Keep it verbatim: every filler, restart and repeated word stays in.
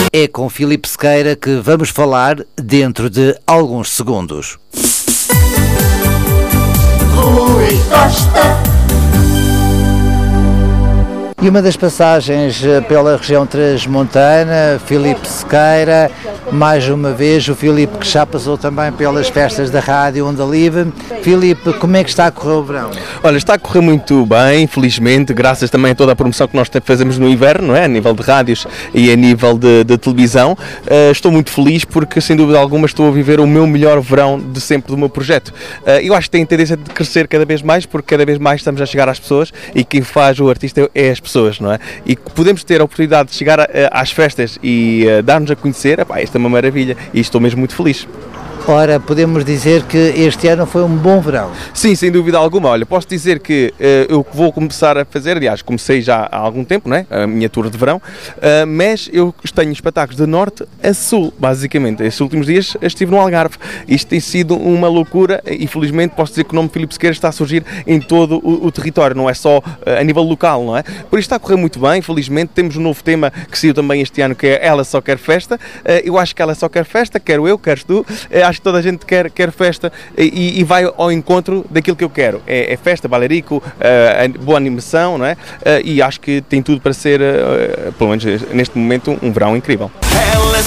É com Filipe Sequeira que vamos falar dentro de alguns segundos. Rui Costa. E uma das passagens pela região transmontana, Filipe Sequeira, mais uma vez, o Filipe que já passou também pelas festas da Rádio Onda Livre. Filipe, como é que está a correr o verão? Olha, está a correr muito bem, felizmente, graças também a toda a promoção que nós fazemos no inverno, não é? A nível de rádios e a nível de, de televisão. Uh, estou muito feliz porque, sem dúvida alguma, estou a viver o meu melhor verão de sempre do meu projeto. Uh, eu acho que tem tendência de crescer cada vez mais, porque cada vez mais estamos a chegar às pessoas e quem faz o artista é as pessoas, não é? E podemos ter a oportunidade de chegar a, a, às festas e uh, dar-nos a conhecer, epá, isto é uma maravilha e estou mesmo muito feliz. Ora, podemos dizer que este ano foi um bom verão. Sim, sem dúvida alguma. Olha, posso dizer que uh, eu vou começar a fazer, aliás, comecei já há algum tempo, não é? A minha tour de verão, uh, mas eu tenho espetáculos de norte a sul, basicamente. Estes últimos dias estive no Algarve. Isto tem sido uma loucura e, felizmente, posso dizer que o nome Filipe Sequeira está a surgir em todo o, o território, não é só uh, a nível local, não é? Por isso está a correr muito bem, felizmente. Temos um novo tema que saiu também este ano, que é Ela Só Quer Festa. Uh, eu acho que ela só quer festa, quero eu, queres tu. Uh, acho que toda a gente quer, quer festa e, e vai ao encontro daquilo que eu quero. É, é festa, bailarico, uh, boa animação, não é? Uh, e acho que tem tudo para ser, uh, pelo menos neste momento, um verão incrível.